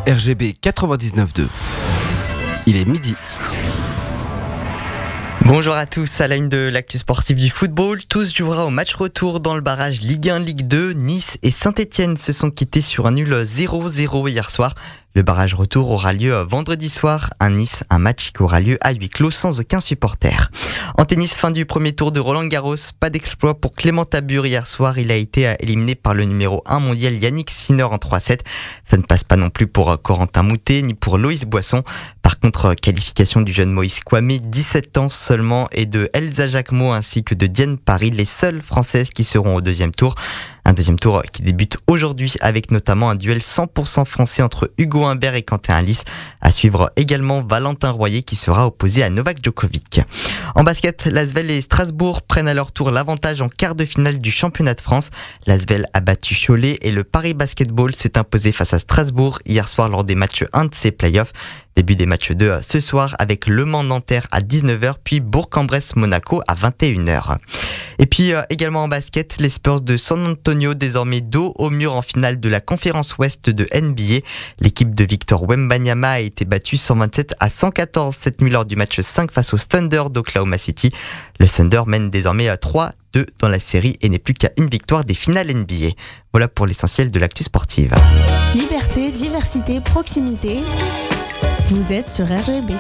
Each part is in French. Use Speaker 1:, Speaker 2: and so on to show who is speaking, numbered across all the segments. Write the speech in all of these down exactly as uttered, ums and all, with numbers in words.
Speaker 1: R G B quatre-vingt-dix-neuf deux. Il est midi.
Speaker 2: Bonjour à tous, à la une de l'actu sportif du football, tous jouera au match retour dans le barrage Ligue un, Ligue deux. Nice et Saint-Etienne se sont quittés sur un nul zéro zéro hier soir. Le barrage retour aura lieu vendredi soir à Nice, un match qui aura lieu à huis clos sans aucun supporter. En tennis, fin du premier tour de Roland Garros, pas d'exploit pour Clément Tabure hier soir. Il a été éliminé par le numéro un mondial Yannick Sinner en trois sept. Ça ne passe pas non plus pour Corentin Moutet ni pour Loïs Boisson. Par contre, qualification du jeune Moïse Kouamé, dix-sept ans seulement, et de Elsa Jacquemot ainsi que de Diane Paris, les seules françaises qui seront au deuxième tour. Un deuxième tour qui débute aujourd'hui avec notamment un duel cent pour cent français entre Hugo Humbert et Quentin Halys. À suivre également Valentin Royer qui sera opposé à Novak Djokovic. En basket, l'Asvel et Strasbourg prennent à leur tour l'avantage en quart de finale du championnat de France. L'Asvel a battu Cholet et le Paris Basketball s'est imposé face à Strasbourg hier soir lors des matchs un de ses playoffs. Début des matchs deux ce soir avec Le Mans-Nanterre à dix-neuf heures puis Bourg-en-Bresse-Monaco à vingt et une heures. Et puis euh, également en basket, les Spurs de San Antonio désormais dos au mur en finale de la conférence ouest de N B A. L'équipe de Victor Wembanyama a été battue cent vingt-sept à cent quatorze cette nuit lors du match cinq face aux Thunder d'Oklahoma City. Le Thunder mène désormais à trois deux dans la série et n'est plus qu'à une victoire des finales N B A. Voilà pour l'essentiel de l'actu sportive.
Speaker 3: Liberté, diversité, proximité. Vous êtes sur R G B.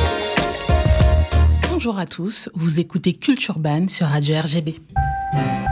Speaker 4: Bonjour à tous, vous écoutez Culture Urban sur Radio R G B.